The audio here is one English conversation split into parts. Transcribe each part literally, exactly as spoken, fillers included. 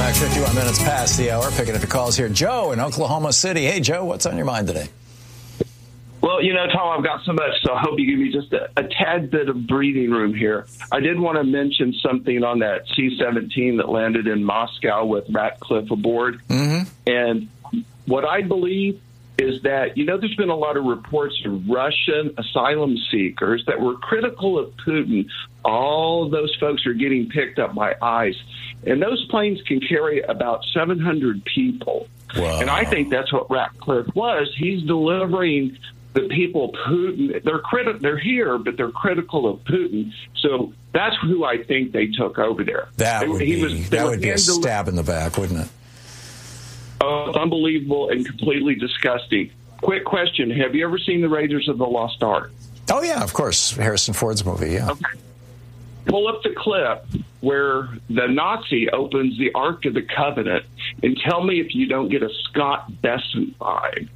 back, fifty-one minutes past the hour. Picking up your calls here. Joe in Oklahoma City. Hey, Joe, what's on your mind today? Well, you know, Tom, I've got so much, so I hope you give me just a, a tad bit of breathing room here. I did want to mention something on that C seventeen that landed in Moscow with Ratcliffe aboard. Mm-hmm. And what I believe is that, you know, there's been a lot of reports of Russian asylum seekers that were critical of Putin. All those folks are getting picked up by ICE. And those planes can carry about seven hundred people. Wow. And I think that's what Ratcliffe was. He's delivering the people Putin, they're criti- they're here, but they're critical of Putin. So that's who I think they took over there. That would he be, was, that would be a stab in the back, wouldn't it? Oh, unbelievable and completely disgusting. Quick question. Have you ever seen The Raiders of the Lost Ark? Oh, yeah, of course. Harrison Ford's movie, yeah. Okay. Pull up the clip where the Nazi opens the Ark of the Covenant and tell me if you don't get a Scott Besson vibe.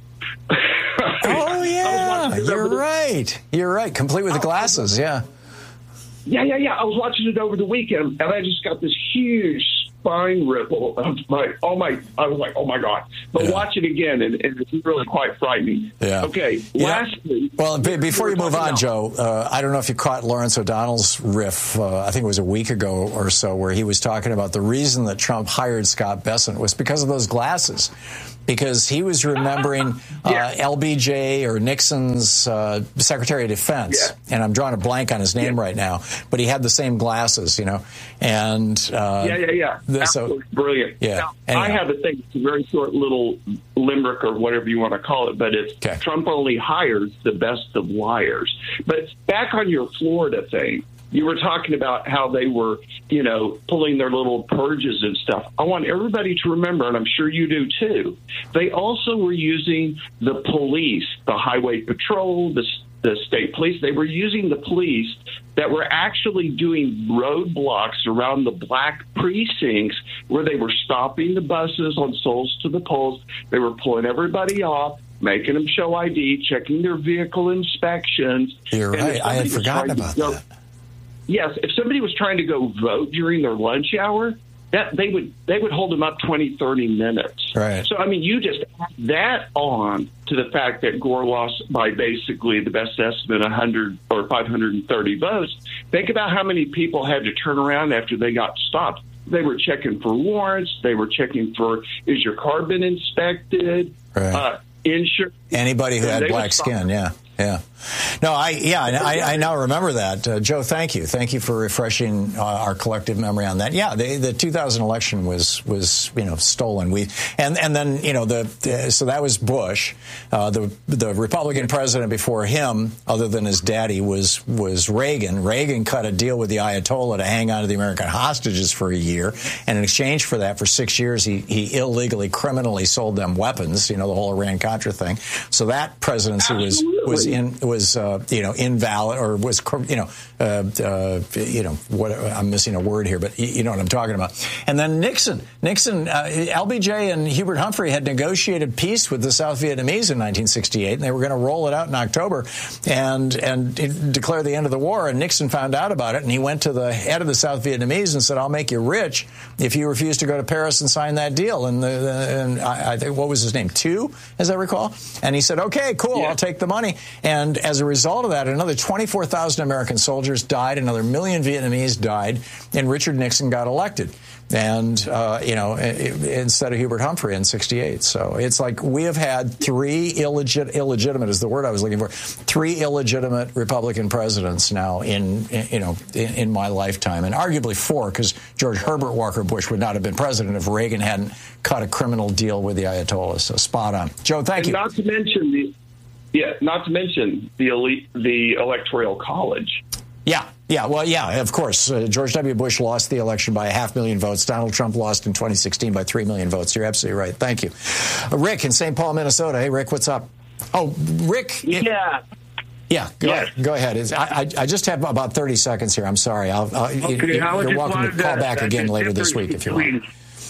Oh, yeah. You're right. You're right. Complete with the glasses, yeah. Yeah, yeah, yeah. I was watching it over the weekend, and I just got this huge spine ripple of my, oh my, I was like, oh my God. But Yeah. watch it again, and, and it's really quite frightening. Yeah. Okay, Yeah. lastly. Well, b- before you move on, about- Joe, uh, I don't know if you caught Lawrence O'Donnell's riff, uh, I think it was a week ago or so, where he was talking about the reason that Trump hired Scott Bessent was because of those glasses. Because he was remembering uh, Yeah. L B J or Nixon's uh, Secretary of Defense, Yeah. and I'm drawing a blank on his name Yeah. right now, but he had the same glasses, you know, and uh, Yeah, yeah, yeah. the- Absolutely so brilliant. yeah. Now, Anyhow. I have a thing. It's a very short little limerick or whatever you want to call it, but it's Okay. Trump only hires the best of liars. But back on your Florida thing, you were talking about how they were, you know, pulling their little purges and stuff. I want everybody to remember, and I'm sure you do too, they also were using the police, the highway patrol, the, the state police. They were using the police that were actually doing roadblocks around the black precincts where they were stopping the buses on Souls to the Polls. They were pulling everybody off, making them show I D, checking their vehicle inspections. You're And if right. I had somebody was forgotten trying to about go- that. Yes, if somebody was trying to go vote during their lunch hour, that they would they would hold them up twenty, thirty minutes. Right. So, I mean, you just add that on to the fact that Gore lost by basically the best estimate one hundred or five hundred thirty votes. Think about how many people had to turn around after they got stopped. They were checking for warrants. They were checking for, is your car been inspected? Right. Uh, insurance. Anybody who And had they black would stop. skin, yeah. Yeah. No, I, yeah, I, I now remember that. Uh, Joe, thank you. Thank you for refreshing uh, our collective memory on that. Yeah, the, the two thousand election was, was, you know, stolen. We, and, and then, you know, the, the so that was Bush. Uh, the, the Republican president before him, other than his daddy, was, was Reagan. Reagan cut a deal with the Ayatollah to hang on to the American hostages for a year. And in exchange for that, for six years, he, he illegally, criminally sold them weapons, you know, the whole Iran-Contra thing. So that presidency was, was in, was, uh, you know, invalid or was, you know, uh, uh, you know, what, I'm missing a word here, but you, you know what I'm talking about. And then Nixon, Nixon, uh, L B J and Hubert Humphrey had negotiated peace with the South Vietnamese in nineteen sixty-eight, and they were going to roll it out in October and, and declare the end of the war. And Nixon found out about it, and he went to the head of the South Vietnamese and said, I'll make you rich if you refuse to go to Paris and sign that deal. And, the, the, and I, I think, what was his name? Tu, as I recall? And he said, okay, cool, Yeah. I'll take the money. And as a result of that, another twenty-four thousand American soldiers died, another million Vietnamese died, and Richard Nixon got elected. And, uh, you know, instead of Hubert Humphrey in sixty-eight. So it's like we have had three illegit- illegitimate, is the word I was looking for, three illegitimate Republican presidents now in, in you know, in, in my lifetime. And arguably four, because George Herbert Walker Bush would not have been president if Reagan hadn't cut a criminal deal with the Ayatollah. So spot on. Joe, thank and you. Not to mention the, yeah, not to mention the elite, the Electoral College. Yeah, yeah, well, yeah, of course. Uh, George W. Bush lost the election by a half million votes. Donald Trump lost in twenty sixteen by three million votes. You're absolutely right. Thank you. Uh, Rick in Saint Paul, Minnesota. Hey, Rick, what's up? Oh, Rick. Yeah. Yeah, go Yes. ahead. Go ahead. It's, I, I, I just have about thirty seconds here. I'm sorry. I'll, I'll, Okay, you, I you're just welcome to wanted call to- back that's again the later this week if you want. difference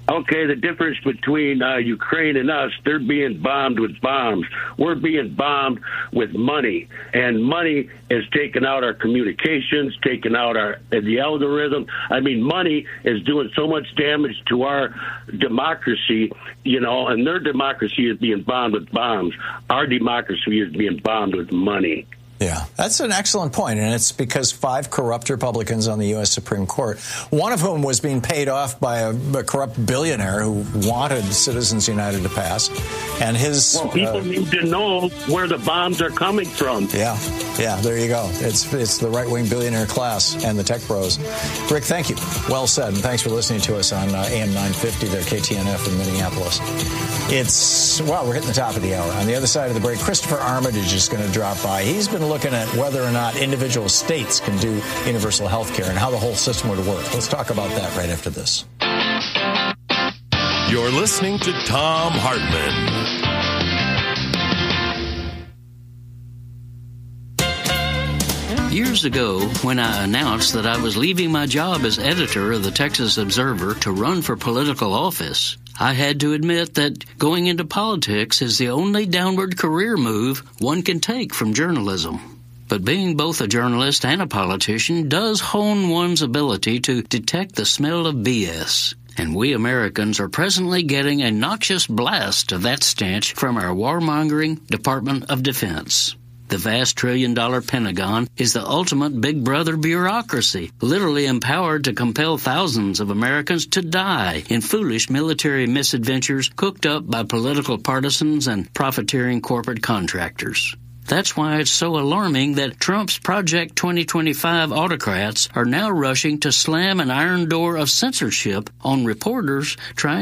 Okay, the difference between uh, Ukraine and us, they're being bombed with bombs. We're being bombed with money, and money is taking out our communications, taking out our the algorithm. I mean, money is doing so much damage to our democracy, you know, and their democracy is being bombed with bombs. Our democracy is being bombed with money. Yeah, that's an excellent point, and it's because five corrupt Republicans on the U S Supreme Court, one of whom was being paid off by a, a corrupt billionaire who wanted Citizens United to pass, and his... Well, people uh, need to know where the bombs are coming from. Yeah, yeah, there you go. It's it's the right-wing billionaire class and the tech bros. Rick, thank you. Well said, and thanks for listening to us on uh, A M nine fifty there, K T N F in Minneapolis. It's, well, we're hitting the top of the hour. On the other side of the break, Christopher Armitage is going to drop by. He's been looking at whether or not individual states can do universal health care and how the whole system would work. Let's talk about that right after this. You're listening to Thom Hartmann. Years ago, when I announced that I was leaving my job as editor of the Texas Observer to run for political office, I had to admit that going into politics is the only downward career move one can take from journalism. But being both a journalist and a politician does hone one's ability to detect the smell of B S. And we Americans are presently getting a noxious blast of that stench from our warmongering Department of Defense. The vast trillion-dollar Pentagon is the ultimate big brother bureaucracy, literally empowered to compel thousands of Americans to die in foolish military misadventures cooked up by political partisans and profiteering corporate contractors. That's why it's so alarming that Trump's Project twenty twenty-five autocrats are now rushing to slam an iron door of censorship on reporters trying